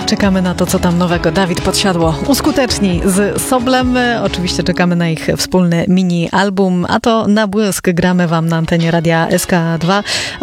czekamy na to, co tam nowego Dawid Podsiadło uskuteczni z Soblem. Oczywiście czekamy na ich wspólny mini album, a to na błysk gramy wam na antenie Radia SK2.